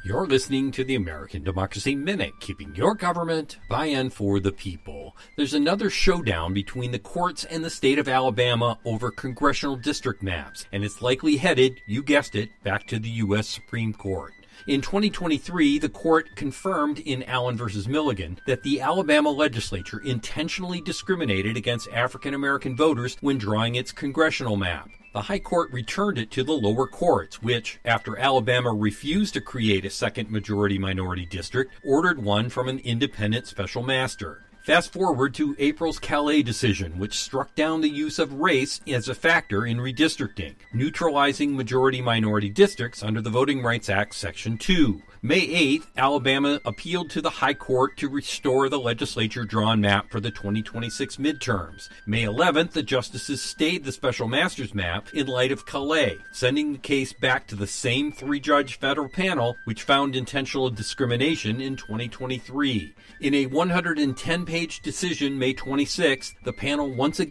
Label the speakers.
Speaker 1: You're listening to the American Democracy Minute, keeping your government by and for the people. There's another showdown between the courts and the state of Alabama over congressional district maps, and it's likely headed, you guessed it, back to the U.S. Supreme Court. In 2023, the court confirmed in Allen v. Milligan that the Alabama legislature intentionally discriminated against African American voters when drawing its congressional map. The High Court returned it to the lower courts, which, after Alabama refused to create a second majority-minority district, ordered one from an independent special master. Fast forward to April's Calais decision, which struck down the use of race as a factor in redistricting, neutralizing majority-minority districts under the Voting Rights Act Section 2. May 8th, Alabama appealed to the High Court to restore the legislature-drawn map for the 2026 midterms. May 11th, the justices stayed the special master's map in light of Calais, sending the case back to the same three-judge federal panel which found intentional discrimination in 2023. In a 110-page decision May 26th, the panel once again